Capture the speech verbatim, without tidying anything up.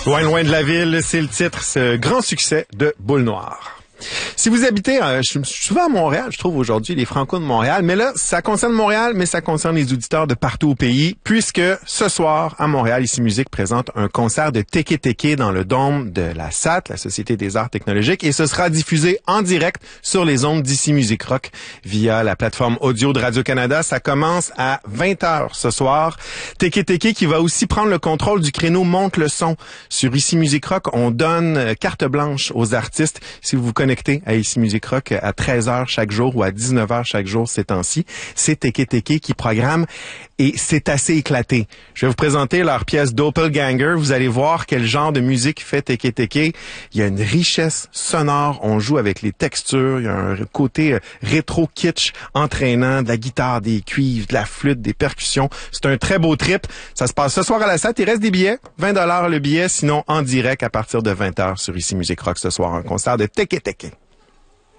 Loin, loin de la ville, c'est le titre, ce grand succès de Boule Noire. Si vous habitez, euh, je suis souvent à Montréal, je trouve aujourd'hui, les Franco de Montréal, mais là, ça concerne Montréal, mais ça concerne les auditeurs de partout au pays, puisque ce soir, à Montréal, Ici Musique présente un concert de Teke Teke dans le dôme de la S A T, la Société des Arts Technologiques, et ce sera diffusé en direct sur les ondes d'Ici Musique Rock via la plateforme audio de Radio-Canada. Ça commence à vingt heures ce soir. Teke Teke qui va aussi prendre le contrôle du créneau Monte le son. Sur Ici Musique Rock, on donne carte blanche aux artistes. Si vous vous connecté à Ici Musique Rock à treize heures chaque jour ou à dix-neuf heures chaque jour ces temps-ci. C'est Teke Teke qui programme et c'est assez éclaté. Je vais vous présenter leur pièce Doppelganger. Vous allez voir quel genre de musique fait Teke Teke. Il y a une richesse sonore. On joue avec les textures. Il y a un côté rétro kitsch entraînant, de la guitare, des cuivres, de la flûte, des percussions. C'est un très beau trip. Ça se passe ce soir à la S A T. Il reste des billets. vingt dollars le billet. Sinon, en direct à partir de vingt heures sur Ici Musique Rock ce soir. Un concert de Teke Teke.